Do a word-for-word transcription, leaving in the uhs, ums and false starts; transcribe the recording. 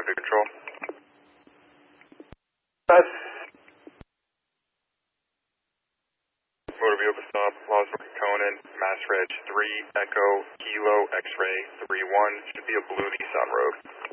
to control. That's Motor vehicle stop, Plaza Conan, Mass Reg three, Echo, Kilo, X-Ray, three one, should be a blue Nissan Rogue.